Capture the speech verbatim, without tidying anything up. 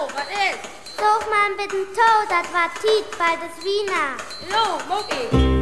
was ist? Such mal bitte Tau, das war Tiet bei des Wiener. Jo, mog ich.